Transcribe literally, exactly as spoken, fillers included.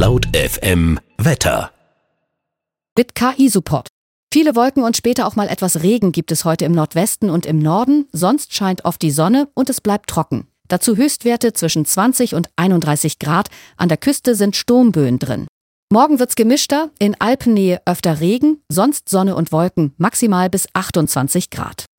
Laut F M Wetter. Mit K I-Support. Viele Wolken und später auch mal etwas Regen gibt es heute im Nordwesten und im Norden. Sonst scheint oft die Sonne und es bleibt trocken. Dazu Höchstwerte zwischen zwanzig und einunddreißig Grad. An der Küste sind Sturmböen drin. Morgen wird's gemischter, in Alpennähe öfter Regen, sonst Sonne und Wolken, maximal bis achtundzwanzig Grad.